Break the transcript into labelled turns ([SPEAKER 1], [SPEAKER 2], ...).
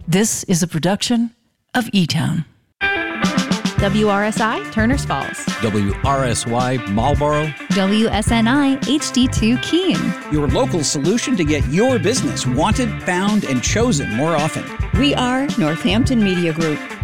[SPEAKER 1] This is a production of E-Town.
[SPEAKER 2] WRSI, Turners Falls.
[SPEAKER 3] WRSY, Marlboro.
[SPEAKER 2] WSNI, HD2, Keene.
[SPEAKER 4] Your local solution to get your business wanted, found, and chosen more often.
[SPEAKER 5] We are Northampton Media Group.